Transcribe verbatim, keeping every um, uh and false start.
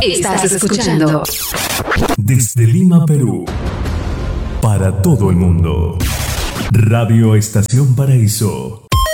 Estás escuchando desde Lima, Perú, para todo el mundo. Radio Estación Paraíso.